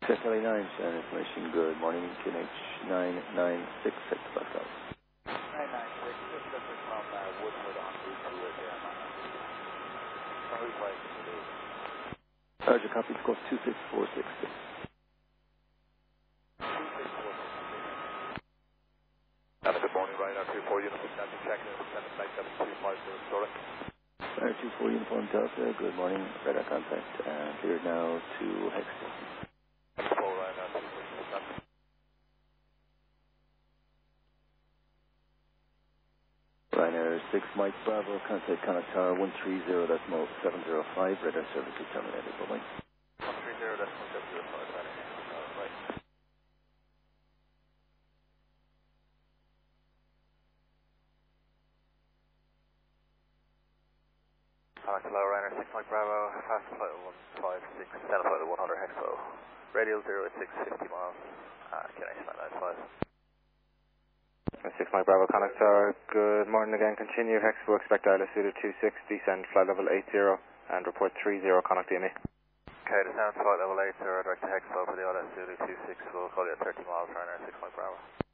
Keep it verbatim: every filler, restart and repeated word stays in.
Charlie nine, Shannon information, good morning, Q N H nine nine six six, back out. nine nine six, just looking from uh, Woodford on route to it there, man. Sorry, wait, it is. Roger, copy, score two six four six six. Have a good morning, Ryanair two four Uniform Delta, checking in, seven nine seven two five zero, sorry. Ryanair two four Uniform Delta, good morning, radar contact, and cleared now to Hexton. four Ryanair two four Uniform Delta. Ryanair six Mike Bravo, contact Connaught Tower one three zero decimal seven zero five, radar services terminated, bye-bye. one three zero decimal seven zero five, right. Connaught Tower, Ryanair six Mike Bravo, fast flight of one five six, center flight of one hundred Hexo. Radial zero six fifty miles, uh, Q N H nine nine five. six Mike Bravo, Connaught Tower, good morning again, continue, Hexo, expect altitude two six, descend flight level eight zero, and report three zero, Connaught D M E. Okay, descend flight level eight zero, direct to Hexo for the altitude two six, we'll call you at thirty miles, Ryanair six Mike Bravo.